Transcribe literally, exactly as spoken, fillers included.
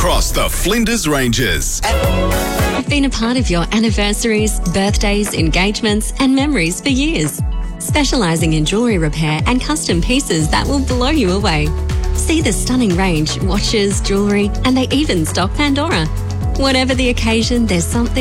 across the Flinders Ranges. I've been a part of your anniversaries, birthdays, engagements and memories for years. Specialising in jewellery repair and custom pieces that will blow you away. See the stunning range, watches, jewellery, and they even stock Pandora. Whatever the occasion, there's something